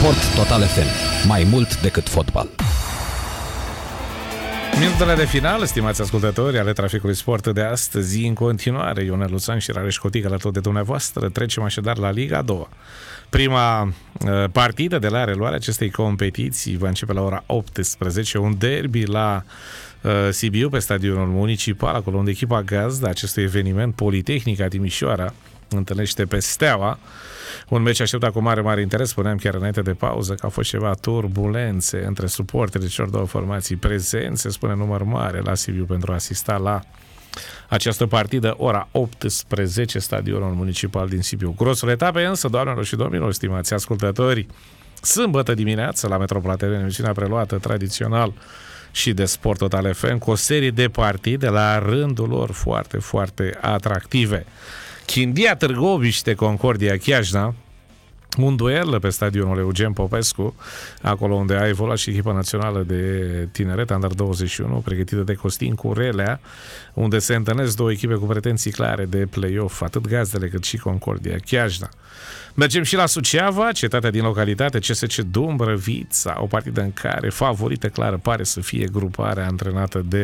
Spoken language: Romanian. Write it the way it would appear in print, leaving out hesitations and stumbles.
Sport Total FM. Mai mult decât fotbal. Minutele de final, stimați ascultători ale Traficului Sport de astăzi, în continuare, Ionel Luțan și Rareș Cotică alături de dumneavoastră. Trecem așadar la Liga 2. Prima partidă de la reluarea acestei competiții va începe la ora 18, un derby la Sibiu, pe stadionul municipal, acolo unde echipa gazdă acestui eveniment, Politehnica Timișoara, întâlnește pe Steaua. Un meci așteptat cu mare interes, spuneam chiar înainte de pauză că au fost ceva turbulențe între suporterii celor două formații prezenți, se spune număr mare la Sibiu pentru a asista la această partidă, ora 18, stadionul municipal din Sibiu. Grosul etape însă, doamnelor și domnilor, stimați ascultători, sâmbătă dimineață la Metropola TV, emisiunea preluată tradițional și de Sport Total FM, cu o serie de partide la rândul lor foarte atractive. Chindia Târgoviște, Concordia Chiajna, un duel pe stadionul Eugen Popescu, acolo unde a evoluat și echipa națională de tineret Under 21, pregătită de Costin Curelea, unde se întâlnesc două echipe cu pretenții clare de play-off, atât gazdele cât și Concordia Chiajna. Mergem și la Suceava, cetatea din localitate, CSC Dumbrăvița, o partidă în care favorită clară pare să fie gruparea antrenată de